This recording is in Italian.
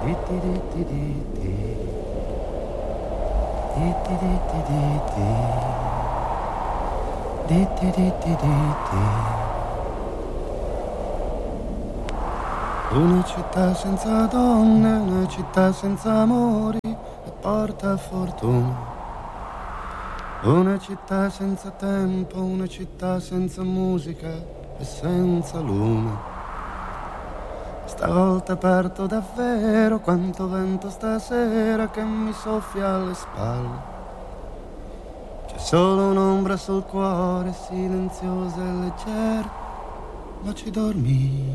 Una città senza donne, una città senza amori e porta fortuna. Una città senza tempo, una città senza musica e senza lume. Stavolta parto davvero, quanto vento stasera che mi soffia alle spalle. C'è solo un'ombra sul cuore, silenziosa e leggera, ma ci dormi.